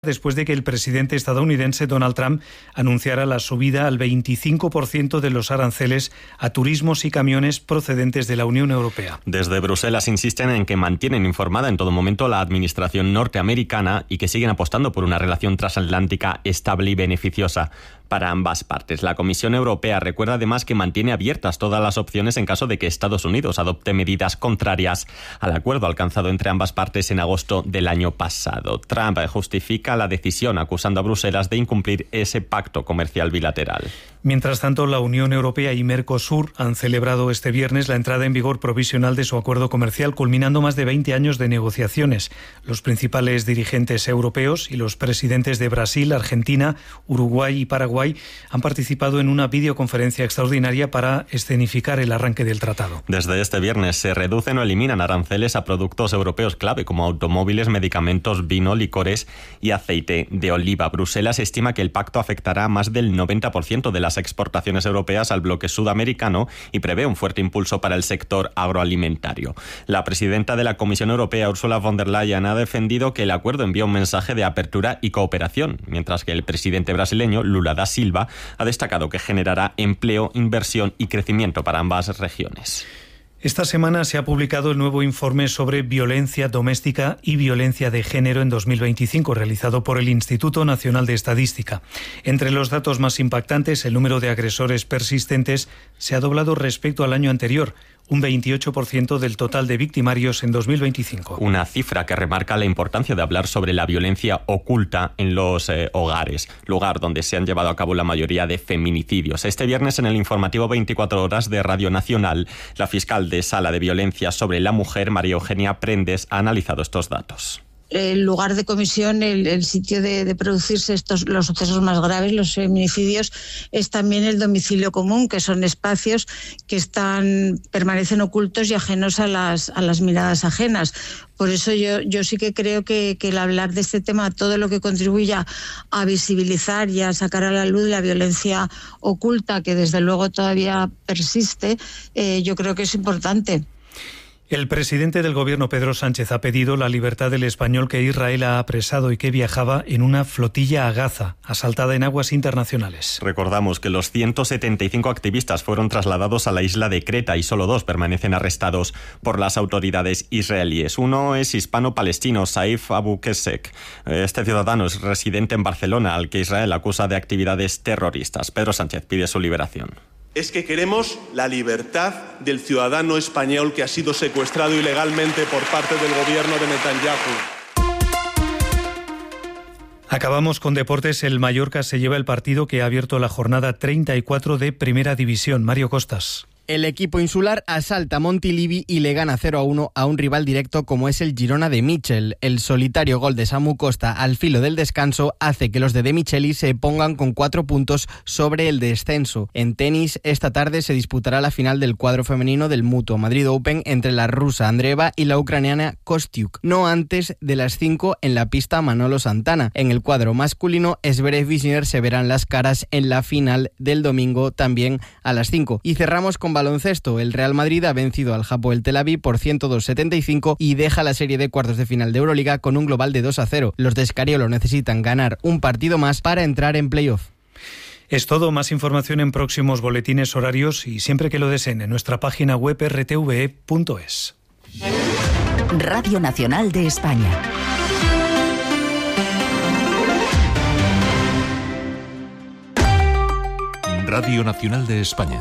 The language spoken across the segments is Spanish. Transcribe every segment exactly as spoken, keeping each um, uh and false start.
después de que el presidente estadounidense Donald Trump anunciara la subida al veinticinco por ciento de los aranceles a turismos y camiones procedentes de la Unión Europea. Desde Bruselas insisten en que mantienen informada en todo momento la administración norteamericana y que siguen apostando por una relación transatlántica estable y beneficiosa para ambas partes. La Comisión Europea recuerda además que mantiene abiertas todas las opciones en caso de que Estados Unidos adopte medidas contrarias al acuerdo alcanzado entre ambas partes en agosto del año pasado. Trump justifica la decisión acusando a Bruselas de incumplir ese pacto comercial bilateral. Mientras tanto, la Unión Europea y Mercosur han celebrado este viernes la entrada en vigor provisional de su acuerdo comercial, culminando más de veinte años de negociaciones. Los principales dirigentes europeos y los presidentes de Brasil, Argentina, Uruguay y Paraguay han participado en una videoconferencia extraordinaria para escenificar el arranque del tratado. Desde este viernes se reducen o eliminan aranceles a productos europeos clave como automóviles, medicamentos, vino, licores y aceite de oliva. Bruselas estima que el pacto afectará a más del noventa por ciento de las exportaciones europeas al bloque sudamericano y prevé un fuerte impulso para el sector agroalimentario. La presidenta de la Comisión Europea, Ursula von der Leyen, ha defendido que el acuerdo envía un mensaje de apertura y cooperación, mientras que el presidente brasileño, Lula da Silva, ha destacado que generará empleo, inversión y crecimiento para ambas regiones. Esta semana se ha publicado el nuevo informe sobre violencia doméstica y violencia de género en dos mil veinticinco, realizado por el Instituto Nacional de Estadística. Entre los datos más impactantes, el número de agresores persistentes se ha doblado respecto al año anterior, un veintiocho por ciento del total de victimarios en dos mil veinticinco. Una cifra que remarca la importancia de hablar sobre la violencia oculta en los eh, hogares, lugar donde se han llevado a cabo la mayoría de feminicidios. Este viernes, en el informativo veinticuatro horas de Radio Nacional, la fiscal de Sala de Violencia sobre la Mujer, María Eugenia Prendes, ha analizado estos datos. El lugar de comisión, el, el sitio de, de producirse estos los sucesos más graves, los feminicidios, es también el domicilio común, que son espacios que están permanecen ocultos y ajenos a las a las miradas ajenas. Por eso yo yo sí que creo que, que el hablar de este tema, todo lo que contribuya a visibilizar y a sacar a la luz la violencia oculta, que desde luego todavía persiste, eh, yo creo que es importante. El presidente del gobierno, Pedro Sánchez, ha pedido la libertad del español que Israel ha apresado y que viajaba en una flotilla a Gaza, asaltada en aguas internacionales. Recordamos que los ciento setenta y cinco activistas fueron trasladados a la isla de Creta y solo dos permanecen arrestados por las autoridades israelíes. Uno es hispano-palestino, Saif Abu Kesek. Este ciudadano es residente en Barcelona, al que Israel acusa de actividades terroristas. Pedro Sánchez pide su liberación. Es que queremos la libertad del ciudadano español que ha sido secuestrado ilegalmente por parte del gobierno de Netanyahu. Acabamos con deportes. El Mallorca se lleva el partido que ha abierto la jornada treinta y cuatro de Primera División. Mario Costas. El equipo insular asalta Montilivi y le gana cero a uno a un rival directo como es el Girona de Michel. El solitario gol de Samu Costa al filo del descanso hace que los de De Micheli se pongan con cuatro puntos sobre el descenso. En tenis, esta tarde se disputará la final del cuadro femenino del Mutuo Madrid Open entre la rusa Andreeva y la ucraniana Kostyuk, no antes de las cinco en la pista Manolo Santana. En el cuadro masculino, Zverev y Sinner se verán las caras en la final del domingo también a las cinco. Y cerramos con baloncesto. El Real Madrid ha vencido al Hapoel Tel Aviv por ciento dos a setenta y cinco y deja la serie de cuartos de final de Euroliga con un global de dos a cero. Los de Scariolo necesitan ganar un partido más para entrar en playoff. Es todo. Más información en próximos boletines horarios y siempre que lo deseen en nuestra página web erre te ve e punto es. Radio Nacional de España. Radio Nacional de España.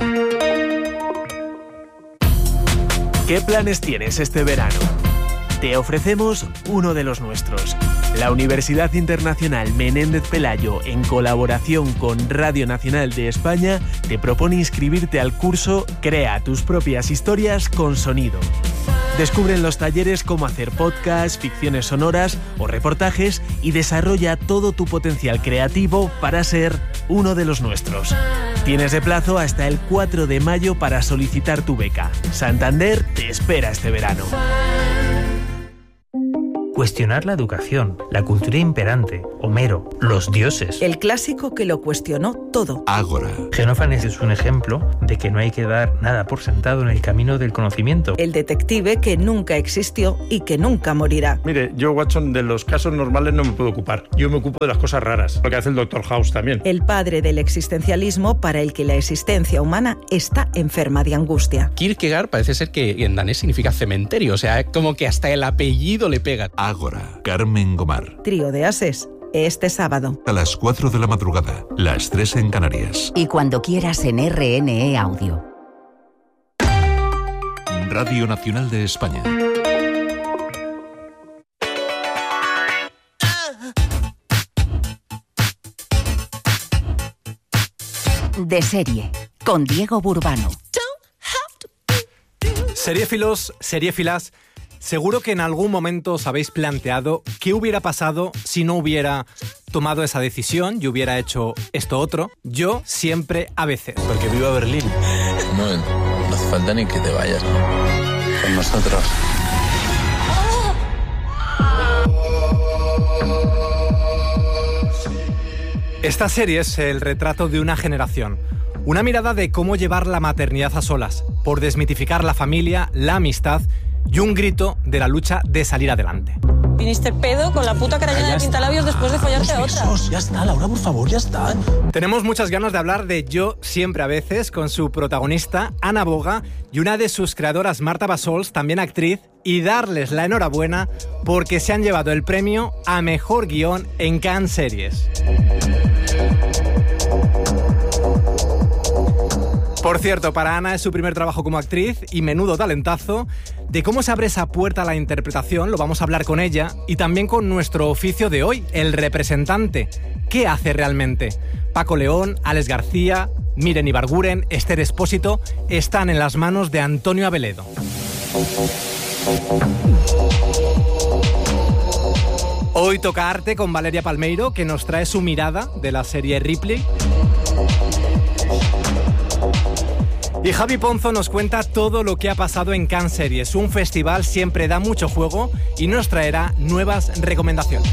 ¿Qué planes tienes este verano? Te ofrecemos uno de los nuestros. La Universidad Internacional Menéndez Pelayo, en colaboración con Radio Nacional de España, te propone inscribirte al curso Crea tus propias historias con sonido. Descubre en los talleres cómo hacer podcasts, ficciones sonoras o reportajes y desarrolla todo tu potencial creativo para ser uno de los nuestros. Tienes de plazo hasta el cuatro de mayo para solicitar tu beca. Santander te espera este verano. cuestionar la educación, la cultura imperante, Homero, los dioses. El clásico que lo cuestionó todo. Ágora. Xenófanes es un ejemplo de que no hay que dar nada por sentado en el camino del conocimiento. El detective que nunca existió y que nunca morirá. Mire, yo, Watson, de los casos normales no me puedo ocupar. Yo me ocupo de las cosas raras, lo que hace el doctor House también. El padre del existencialismo para el que la existencia humana está enferma de angustia. Kierkegaard parece ser que en danés significa cementerio, o sea, como que hasta el apellido le pega. Ágora. Carmen Gomar. Trío de Ases. Este sábado. A las cuatro de la madrugada, las tres en Canarias. Y cuando quieras en R N E Audio. Radio Nacional de España. De serie, con Diego Burbano. Seriéfilos, seriéfilas, seguro que en algún momento os habéis planteado qué hubiera pasado si no hubiera tomado esa decisión y hubiera hecho esto otro. Yo siempre a veces. Porque viva Berlín. No, no hace falta ni que te vayas. Con nosotros. Esta serie es el retrato de una generación. Una mirada de cómo llevar la maternidad a solas, por desmitificar la familia, la amistad y un grito de la lucha de salir adelante. Viniste pedo con la puta cara llena de pintalabios después de follarte a otra. Ya está, Laura, por favor, ya está. Tenemos muchas ganas de hablar de Yo siempre a veces con su protagonista Ana Boga y una de sus creadoras Marta Bassols, también actriz, y darles la enhorabuena porque se han llevado el premio a Mejor Guión en Cannes Series. Por cierto, para Ana es su primer trabajo como actriz y menudo talentazo. De cómo se abre esa puerta a la interpretación lo vamos a hablar con ella y también con nuestro oficio de hoy, el representante. ¿Qué hace realmente? Paco León, Alex García, Miren Ibarguren, Esther Espósito están en las manos de Antonio Abeledo. Hoy toca arte con Valeria Palmeiro, que nos trae su mirada de la serie Ripley. Y Javi Ponzo nos cuenta todo lo que ha pasado en Cannes Series. Un festival siempre da mucho juego y nos traerá nuevas recomendaciones.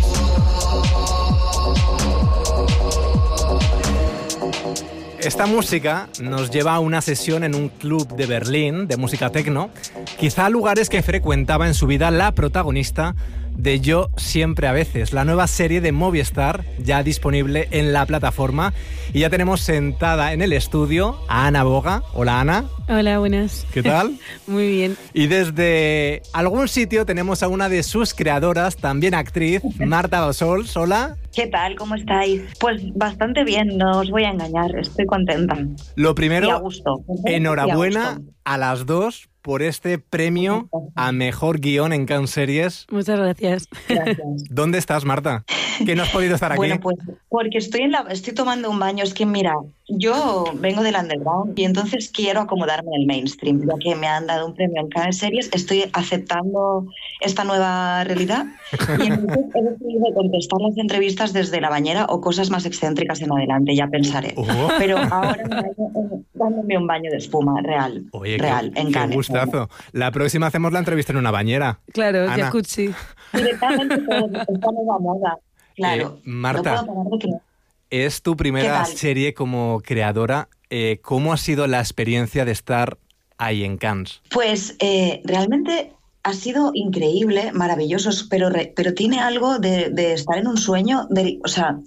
Esta música nos lleva a una sesión en un club de Berlín de música techno, quizá lugares que frecuentaba en su vida la protagonista de Yo siempre a veces, la nueva serie de Movistar ya disponible en la plataforma. Y ya tenemos sentada en el estudio a Ana Boga. Hola, Ana. Hola, buenas. ¿Qué tal? Muy bien. Y desde algún sitio tenemos a una de sus creadoras, también actriz, Marta Bassols. Hola. ¿Qué tal? ¿Cómo estáis? Pues bastante bien, no os voy a engañar, estoy contenta. Lo primero, y a gusto. enhorabuena a, gusto. a las dos por este premio a Mejor Guión en Cannes Series. Muchas gracias. Gracias. ¿Dónde estás, Marta? ¿Que no has podido estar aquí? Bueno, pues porque estoy, en la, estoy tomando un baño. Es que mira, yo vengo del underground y entonces quiero acomodarme en el mainstream. Ya que me han dado un premio en Cannes Series, estoy aceptando esta nueva realidad y entonces he decidido contestar las entrevistas desde la bañera o cosas más excéntricas en adelante, ya pensaré. Oh. Pero ahora me baño, dándome un baño de espuma real. Oye, real, qué, en qué Cannes. Gustazo. La próxima hacemos la entrevista en una bañera. Claro, Ana. jacuzzi. Directamente todo, esta nueva moda. Claro. Eh, Marta, no puedo parar de que... es tu primera serie como creadora. Eh, ¿Cómo ha sido la experiencia de estar ahí en Cannes? Pues eh, realmente ha sido increíble, maravilloso, pero, re, pero tiene algo de, de estar en un sueño. De, o sea,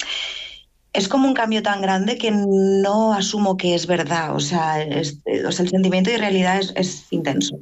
es como un cambio tan grande que no asumo que es verdad. O sea, es, o sea el sentimiento de realidad es, es intenso.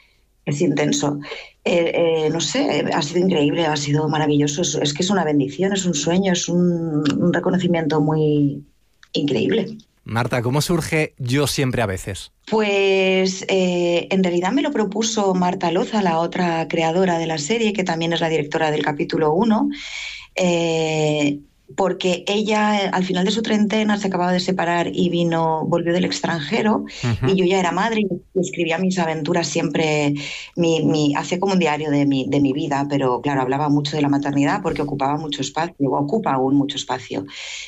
Es intenso. Eh, eh, no sé, ha sido increíble, ha sido maravilloso. Es, es que es una bendición, es un sueño, es un, un reconocimiento muy increíble. Marta, ¿cómo surge Yo siempre a veces? Pues eh, en realidad me lo propuso Marta Loza, la otra creadora de la serie, que también es la directora del capítulo uno. Eh, porque ella al final de su treintena se acababa de separar y vino, volvió del extranjero, uh-huh. y yo ya era madre y escribía mis aventuras siempre, mi, mi, hacía como un diario de mi, de mi vida, pero claro, hablaba mucho de la maternidad porque ocupaba mucho espacio, ocupa aún mucho espacio.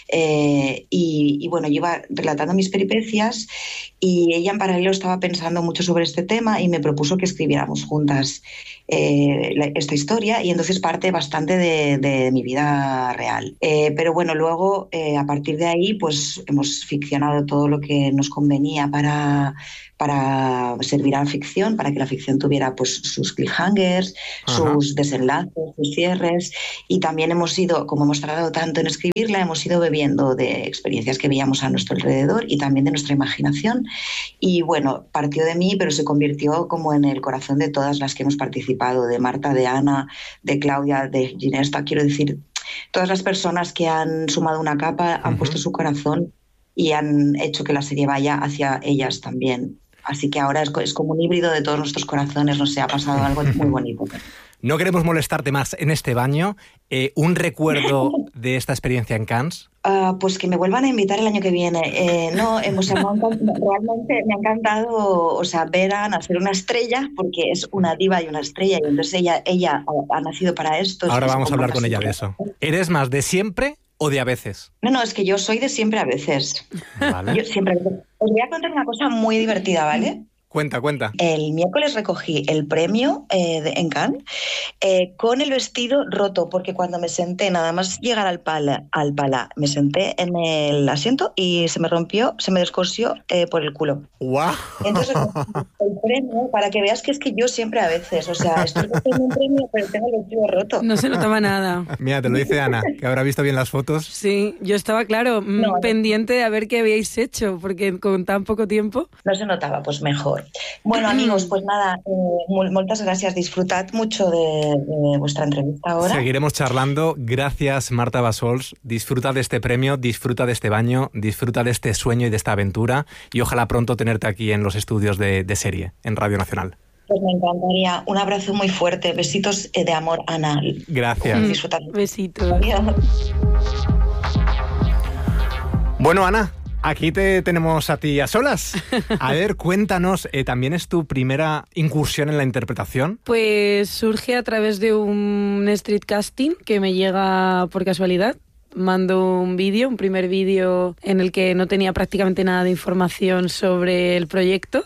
Eh, y, y bueno, yo iba relatando mis peripecias y ella en paralelo estaba pensando mucho sobre este tema y me propuso que escribiéramos juntas eh, la, esta historia, y entonces parte bastante de, de mi vida real. Eh, pero bueno, luego eh, a partir de ahí pues hemos ficcionado todo lo que nos convenía para, para servir a la ficción, para que la ficción tuviera pues sus cliffhangers, Ajá. sus desenlaces, sus cierres, y también hemos ido, como hemos tardado tanto en escribirla, hemos ido bebiendo de experiencias que veíamos a nuestro alrededor y también de nuestra imaginación, y bueno, partió de mí, pero se convirtió como en el corazón de todas las que hemos participado, de Marta, de Ana, de Claudia, de Ginesta, quiero decir, todas las personas que han sumado una capa, han uh-huh. puesto su corazón y han hecho que la serie vaya hacia ellas también. Así que ahora es, es como un híbrido de todos nuestros corazones, no sé, ha pasado algo muy bonito. No queremos molestarte más en este baño. Eh, ¿Un recuerdo de esta experiencia en Cannes? Uh, pues que me vuelvan a invitar el año que viene. Eh, no, hemos, realmente me ha encantado, o sea, ver a Ana ser una estrella, porque es una diva y una estrella, y entonces ella, ella ha, ha nacido para esto. Ahora vamos a hablar con ella de eso. ¿Eres más de siempre o de a veces? No, no, es que yo soy de siempre a veces. Vale. Yo siempre. Os voy a contar una cosa muy divertida, ¿vale? Cuenta, cuenta. El miércoles recogí el premio eh, de, en Cannes eh, con el vestido roto, porque cuando me senté, nada más llegar al pala, al pala, me senté en el asiento y se me rompió, se me descosió eh, por el culo. ¡Guau! Entonces, el premio, para que veas que es que yo siempre a veces, o sea, estoy haciendo un premio, pero tengo el vestido roto. No se notaba nada. Mira, te lo dice Ana, que habrá visto bien las fotos. Sí, yo estaba, claro, no, pendiente de a ver qué habíais hecho, porque con tan poco tiempo... No se notaba, pues mejor. Bueno, amigos, pues nada, eh, muchas gracias. Disfrutad mucho de, de vuestra entrevista ahora. Seguiremos charlando. Gracias, Marta Bassols. Disfruta de este premio, disfruta de este baño, disfruta de este sueño y de esta aventura, y ojalá pronto tenerte aquí en los estudios de, de serie, en Radio Nacional. Pues me encantaría. Un abrazo muy fuerte. Besitos de amor, Ana. Gracias. Disfrutad. Besitos. Adiós. Bueno, Ana, aquí te tenemos a ti a solas. A ver, cuéntanos, eh, ¿también es tu primera incursión en la interpretación? Pues surge a través de un street casting que me llega por casualidad. Mando un vídeo, un primer vídeo en el que no tenía prácticamente nada de información sobre el proyecto,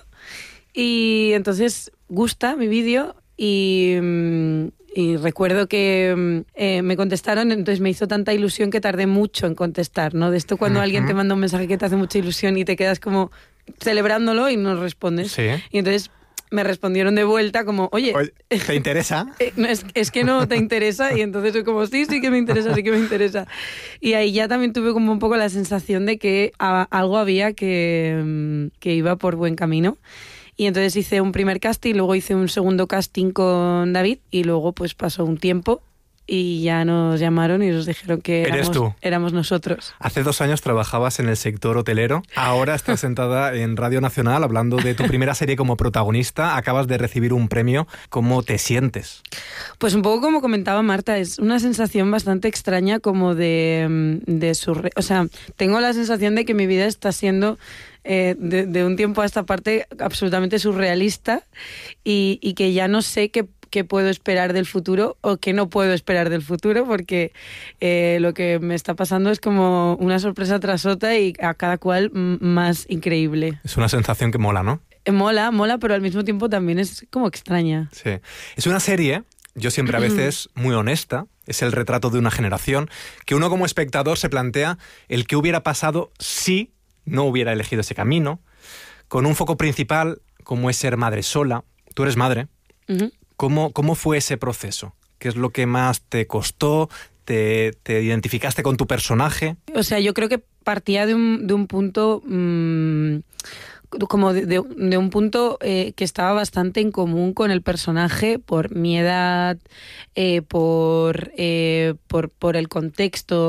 y entonces gusta mi vídeo y... Y recuerdo que eh, me contestaron, entonces me hizo tanta ilusión que tardé mucho en contestar, ¿no? De esto cuando uh-huh. alguien te manda un mensaje que te hace mucha ilusión y te quedas como celebrándolo y no respondes. Sí. Y entonces me respondieron de vuelta como, oye... Oye, ¿te interesa? eh, no, es, es que no te interesa, y entonces yo como, sí, sí que me interesa, sí que me interesa. Y ahí ya también tuve como un poco la sensación de que a, algo había que, que iba por buen camino. Y entonces hice un primer casting, luego hice un segundo casting con David, y luego pues pasó un tiempo y ya nos llamaron y nos dijeron que ¿Eres éramos, tú? éramos nosotros. Hace dos años trabajabas en el sector hotelero, ahora estás sentada en Radio Nacional hablando de tu primera serie como protagonista, acabas de recibir un premio. ¿Cómo te sientes? Pues un poco como comentaba Marta, es una sensación bastante extraña, como de, de surre... O sea, tengo la sensación de que mi vida está siendo... Eh, de, de un tiempo a esta parte absolutamente surrealista, y, y que ya no sé qué, qué puedo esperar del futuro o qué no puedo esperar del futuro, porque eh, lo que me está pasando es como una sorpresa tras otra y a cada cual m- más increíble. Es una sensación que mola, ¿no? Eh, mola, mola, pero al mismo tiempo también es como extraña. Sí. Es una serie, yo siempre a veces muy honesta, es el retrato de una generación, que uno como espectador se plantea el qué hubiera pasado si no hubiera elegido ese camino, con un foco principal como es ser madre sola. Tú eres madre. Uh-huh. ¿Cómo, ¿Cómo fue ese proceso? ¿Qué es lo que más te costó? ¿Te, te identificaste con tu personaje? O sea, yo creo que partía de un, de un punto... Mmm, como de, de, de un punto eh, que estaba bastante en común con el personaje por mi edad, eh, por, eh, por, por el contexto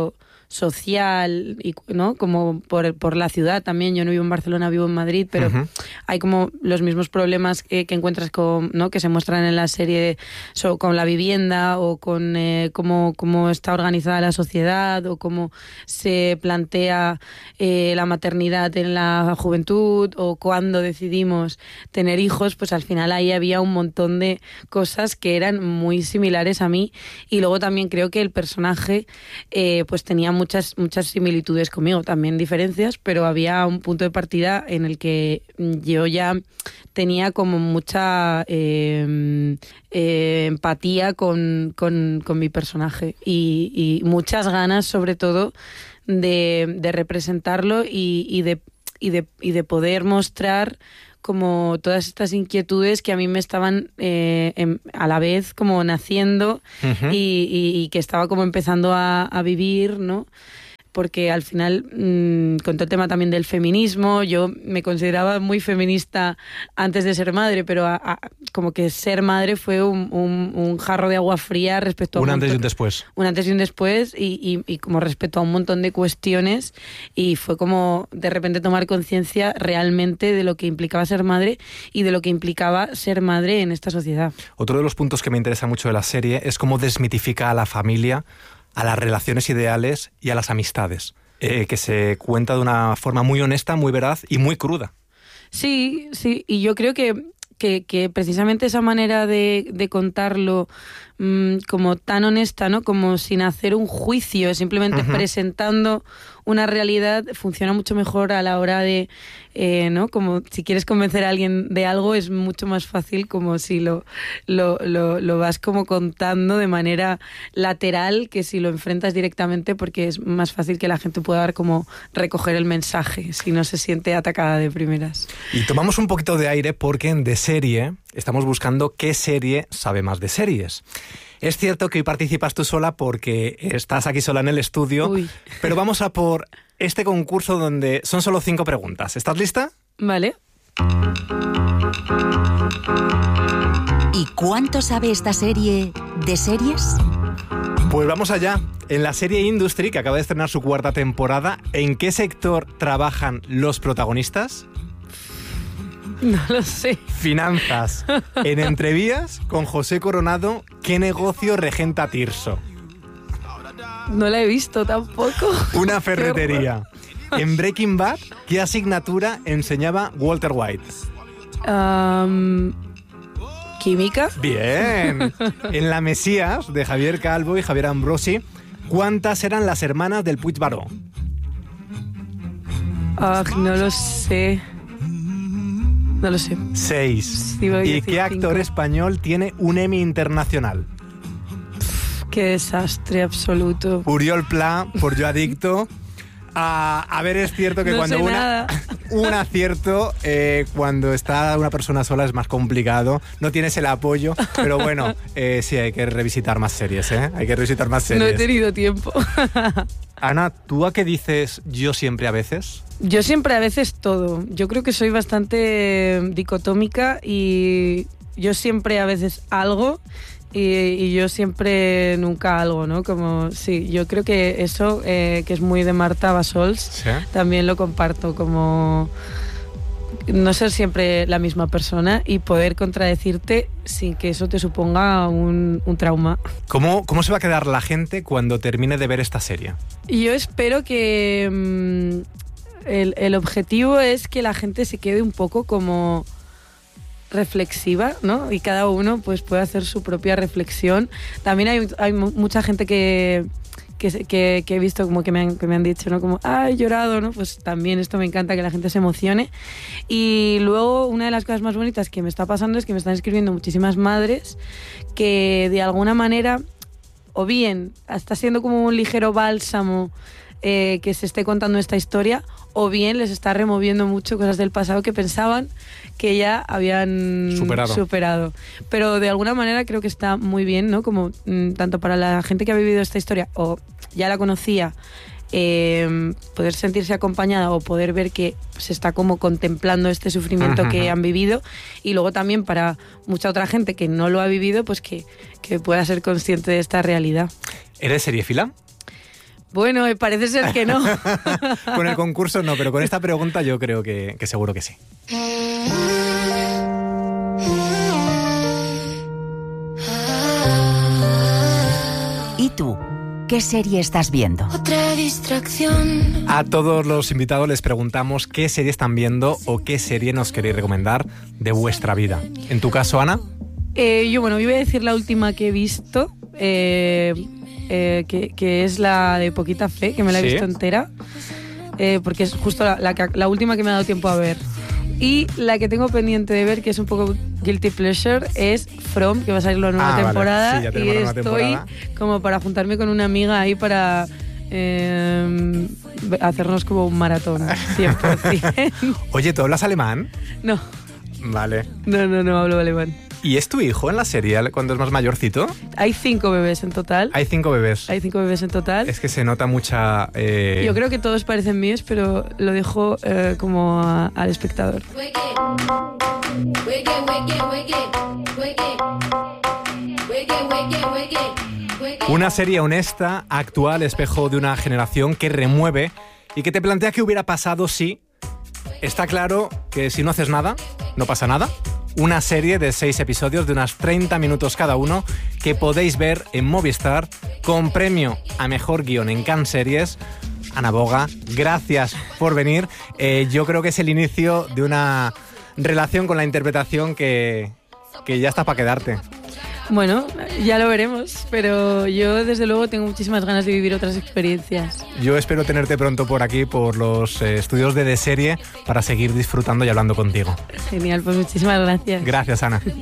social, y, ¿no? Como por, por la ciudad también. Yo no vivo en Barcelona, vivo en Madrid, pero uh-huh. hay como los mismos problemas que, que encuentras con, ¿no? que se muestran en la serie so, con la vivienda o con eh, cómo, cómo está organizada la sociedad o cómo se plantea eh, la maternidad en la juventud o cuándo decidimos tener hijos. Pues al final ahí había un montón de cosas que eran muy similares a mí, y luego también creo que el personaje eh, pues tenía muchas muchas similitudes conmigo, también diferencias, pero había un punto de partida en el que yo ya tenía como mucha eh, eh, empatía con, con, con mi personaje y, y muchas ganas sobre todo de, de representarlo y, y, de, y, de, y de poder mostrar como todas estas inquietudes que a mí me estaban eh, en, a la vez como naciendo uh-huh. y, y, y que estaba como empezando a, a vivir, ¿no? Porque al final, mmm, con todo el tema también del feminismo, yo me consideraba muy feminista antes de ser madre, pero a, a, como que ser madre fue un, un, un jarro de agua fría respecto a... Un, un antes montón, y un después. Un antes y un después, y, y, y como respecto a un montón de cuestiones, y fue como de repente tomar conciencia realmente de lo que implicaba ser madre y de lo que implicaba ser madre en esta sociedad. Otro de los puntos que me interesa mucho de la serie es cómo desmitifica a la familia, a las relaciones ideales y a las amistades, eh, que se cuenta de una forma muy honesta, muy veraz y muy cruda. Sí, sí, y yo creo que, que, que precisamente esa manera de, de contarlo mmm, como tan honesta, ¿no? Como sin hacer un juicio, simplemente uh-huh. presentando una realidad, funciona mucho mejor a la hora de, eh, ¿no? Como si quieres convencer a alguien de algo, es mucho más fácil como si lo, lo, lo, lo vas como contando de manera lateral que si lo enfrentas directamente, porque es más fácil que la gente pueda dar como recoger el mensaje si no se siente atacada de primeras. Y tomamos un poquito de aire porque en De Serie estamos buscando qué serie sabe más de series. Es cierto que hoy participas tú sola porque estás aquí sola en el estudio, Uy. pero vamos a por este concurso donde son solo cinco preguntas. ¿Estás lista? Vale. ¿Y cuánto sabe esta serie de series? Pues vamos allá. En la serie Industry, que acaba de estrenar su cuarta temporada, ¿en qué sector trabajan los protagonistas? No lo sé. Finanzas. En Entrevías, con José Coronado, ¿qué negocio regenta Tirso? No la he visto tampoco. Una ferretería. En Breaking Bad, ¿qué asignatura enseñaba Walter White? Um, ¿Química? Bien. En La Mesías, de Javier Calvo y Javier Ambrosi, ¿cuántas eran las hermanas del Puigbaró? Ah, no lo sé. No lo sé. Seis. Sí, ¿Y qué actor cinco. español tiene un Emmy internacional? Pff, qué desastre absoluto. Uriol Pla, por Yo Adicto. A, a ver, es cierto que no cuando sé una, nada. un acierto, eh, cuando está una persona sola es más complicado. No tienes el apoyo, pero bueno, eh, sí, hay que revisitar más series, ¿eh? Hay que revisitar más series. No he tenido tiempo. Ana, ¿tú a qué dices yo siempre a veces? Yo siempre a veces todo. Yo creo que soy bastante dicotómica y yo siempre a veces algo y, y yo siempre nunca algo, ¿no? Como, sí, yo creo que eso, eh, que es muy de Marta Bassols, ¿sí? También lo comparto, como no ser siempre la misma persona y poder contradecirte sin que eso te suponga un, un trauma. ¿Cómo, ¿Cómo se va a quedar la gente cuando termine de ver esta serie? Yo espero que... Mmm, El, el objetivo es que la gente se quede un poco como reflexiva, ¿no? Y cada uno pues puede hacer su propia reflexión. También hay, hay mucha gente que, que, que, que he visto como que me, han, que me han dicho, ¿no? Como, ah, he llorado, ¿no? Pues también esto me encanta, que la gente se emocione. Y luego una de las cosas más bonitas que me está pasando es que me están escribiendo muchísimas madres que de alguna manera, o bien está siendo como un ligero bálsamo eh, que se esté contando esta historia, o bien les está removiendo mucho cosas del pasado que pensaban que ya habían superado. superado. Pero de alguna manera creo que está muy bien, ¿no? Como mm, tanto para la gente que ha vivido esta historia o ya la conocía, eh, poder sentirse acompañada o poder ver que se está como contemplando este sufrimiento uh-huh. que han vivido, y luego también para mucha otra gente que no lo ha vivido, pues que, que pueda ser consciente de esta realidad. ¿Eres seriéfila? Bueno, eh, parece ser que no. Con el concurso no, pero con esta pregunta yo creo que, que seguro que sí. ¿Y tú? ¿Qué serie estás viendo? Otra distracción. A todos los invitados les preguntamos qué serie están viendo o qué serie nos queréis recomendar de vuestra vida. En tu caso, Ana. Eh, yo, bueno, yo voy a decir la última que he visto, eh, eh, que, que es la de Poquita Fe, que me la he ¿Sí? visto entera, eh, porque es justo la, la, que- la última que me ha dado tiempo a ver. Y la que tengo pendiente de ver, que es un poco guilty pleasure, es From, que va a salir la nueva Ah, vale. Sí, temporada. ya y tenemos la nueva estoy temporada. como para juntarme con una amiga ahí para eh, hacernos como un maratón, cien por ciento. Oye, ¿tú hablas alemán? No, Vale. no, no, no hablo alemán. ¿Y es tu hijo en la serie cuando es más mayorcito? Hay cinco bebés en total. Hay cinco bebés. Hay cinco bebés en total. Es que se nota mucha... eh, Yo creo que todos parecen míos, pero lo dejo eh, como a- al espectador. Una serie honesta, actual, espejo de una generación que remueve y que te plantea qué hubiera pasado si... Está claro que si no haces nada, no pasa nada. Una serie de seis episodios de unos treinta minutos cada uno que podéis ver en Movistar con premio a Mejor Guión en Cannes Series. Ana Boga, gracias por venir. Eh, yo creo que es el inicio de una relación con la interpretación que, que ya está para quedarte. Bueno, ya lo veremos, pero yo desde luego tengo muchísimas ganas de vivir otras experiencias. Yo espero tenerte pronto por aquí, por los eh, estudios de De Serie, para seguir disfrutando y hablando contigo. Genial, pues muchísimas gracias. Gracias, Ana.